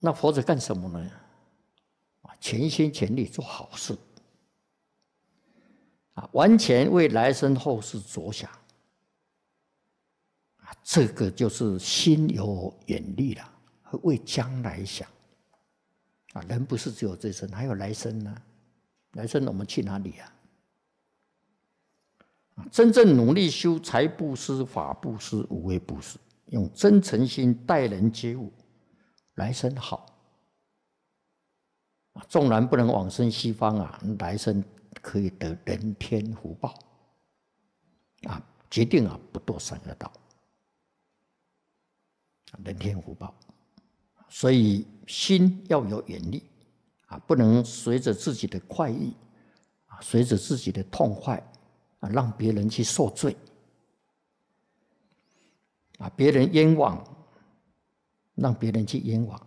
那活着干什么呢？全心全力做好事，完全为来生后世着想，这个就是心有远虑了，为将来想。人不是只有这生，还有来生呢。来生我们去哪里啊？真正努力修财布施、法布施、无畏布施，用真诚心待人接物，来生好。纵然不能往生西方来生可以得人天福报决定不堕三恶道，人天福报。所以心要有远虑不能随着自己的快意随着自己的痛快让别人去受罪别人冤枉，让别人去冤枉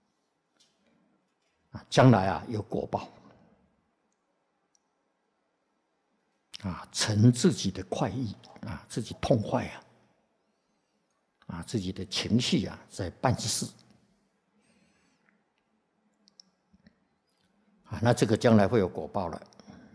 将来有果报成自己的快意自己痛快自己的情绪在办事那这个将来会有果报了。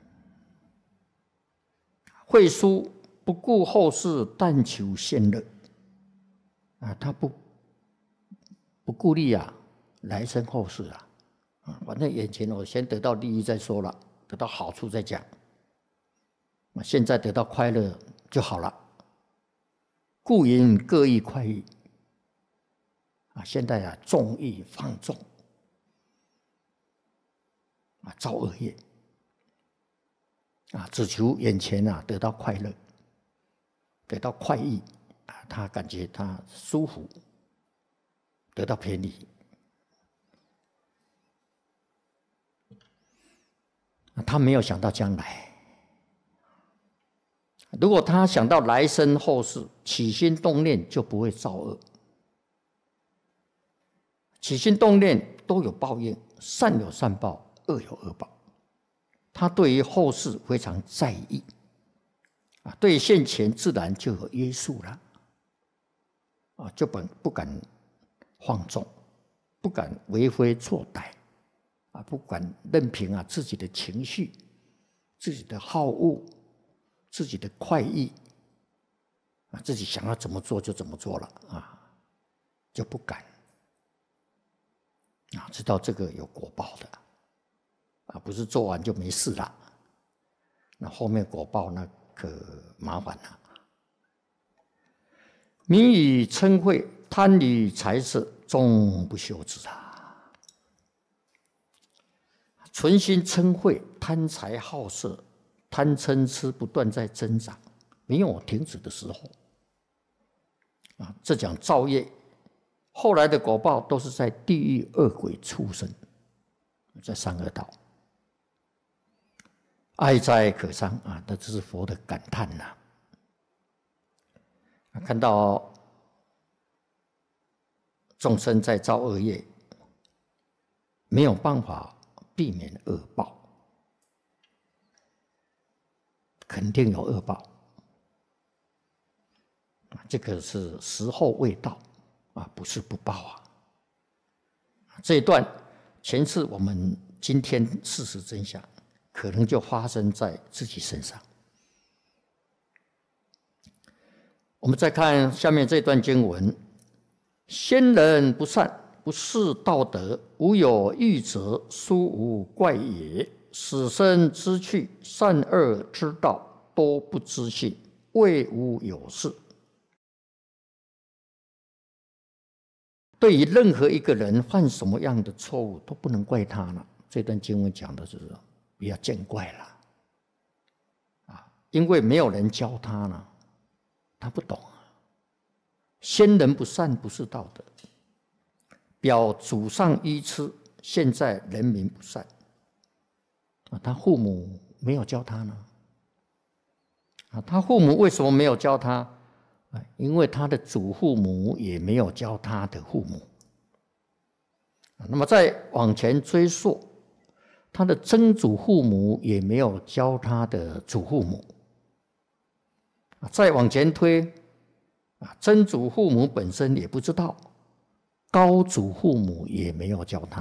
慧疏不顾后世，但求现乐他不顾虑来生后世反正眼前我先得到利益再说了，得到好处再讲。现在得到快乐就好了。故云各欲快意现在纵欲放纵造恶业只求眼前得到快乐，得到快意他感觉他舒服，得到便宜。他没有想到将来。如果他想到来生后世，起心动念就不会造恶。起心动念都有报应，善有善报，恶有恶报。他对于后世非常在意对现前自然就有约束了就不敢放纵，不敢为非作歹不敢任凭自己的情绪、自己的好恶、自己的快意自己想要怎么做就怎么做了就不敢知道这个有果报的不是做完就没事了，那后面果报那可麻烦了。民以嗔恚，贪于财色，终不修之存心嗔恚，贪财好色，贪嗔痴不断在增长，没有停止的时候这讲造业，后来的果报都是在地狱、恶鬼、畜生，在三恶道。哀哉可伤那这是佛的感叹看到众生在造恶业，没有办法避免恶报，肯定有恶报这个是时候未到不是不报这一段前次我们今天事实真相可能就发生在自己身上。我们再看下面这段经文：先人不善，不识道德，无有欲则，殊无怪也。死生之趣，善恶之道，都不知信，谓无有事。对于任何一个人犯什么样的错误，都不能怪他了。这段经文讲的就是不要见怪了因为没有人教他呢，他不懂先人不善，不是道德，表祖上愚痴，现在人民不善他父母没有教他呢他父母为什么没有教他？因为他的祖父母也没有教他的父母那么再往前追溯，他的曾祖父母也没有教他的祖父母再往前推曾祖父母本身也不知道高祖父母也没有教他。